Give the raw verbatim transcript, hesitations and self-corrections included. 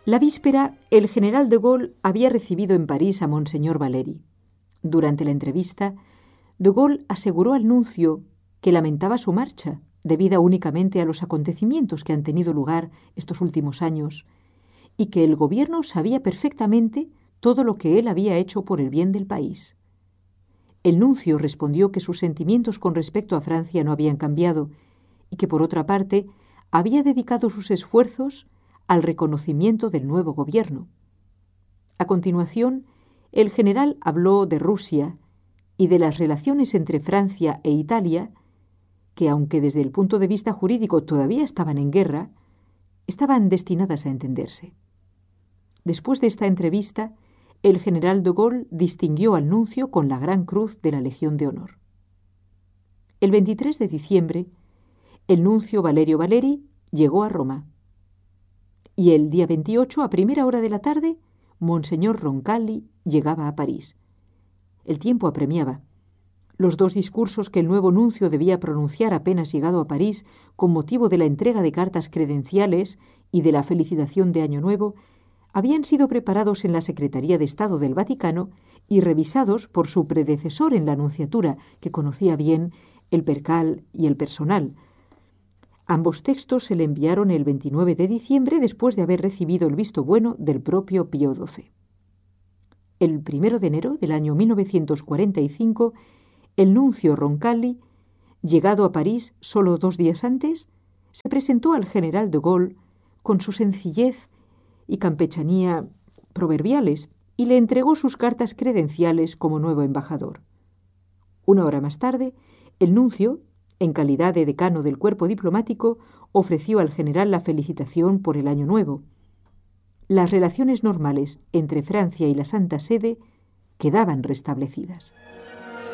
La víspera, el general de Gaulle había recibido en París a Monseñor Valéry. Durante la entrevista, de Gaulle aseguró al nuncio que lamentaba su marcha, debida únicamente a los acontecimientos que han tenido lugar estos últimos años, y que el gobierno sabía perfectamente todo lo que él había hecho por el bien del país. El nuncio respondió que sus sentimientos con respecto a Francia no habían cambiado y que, por otra parte, había dedicado sus esfuerzos al reconocimiento del nuevo gobierno. A continuación, el general habló de Rusia y de las relaciones entre Francia e Italia, que, aunque desde el punto de vista jurídico todavía estaban en guerra, estaban destinadas a entenderse. Después de esta entrevista, el general de Gaulle distinguió al nuncio con la Gran Cruz de la Legión de Honor. El veintitrés de diciembre, el nuncio Valerio Valéry llegó a Roma. Y el día veintiocho, a primera hora de la tarde, Monseñor Roncalli llegaba a París. El tiempo apremiaba. Los dos discursos que el nuevo nuncio debía pronunciar apenas llegado a París con motivo de la entrega de cartas credenciales y de la felicitación de Año Nuevo habían sido preparados en la Secretaría de Estado del Vaticano y revisados por su predecesor en la nunciatura, que conocía bien el percal y el personal. Ambos textos se le enviaron el veintinueve de diciembre después de haber recibido el visto bueno del propio Pío doce. El primero de enero del año mil novecientos cuarenta y cinco, el nuncio Roncalli, llegado a París solo dos días antes, se presentó al general de Gaulle con su sencillez y campechanía proverbiales y le entregó sus cartas credenciales como nuevo embajador. Una hora más tarde, el nuncio, en calidad de decano del cuerpo diplomático, ofreció al general la felicitación por el Año Nuevo. Las relaciones normales entre Francia y la Santa Sede quedaban restablecidas.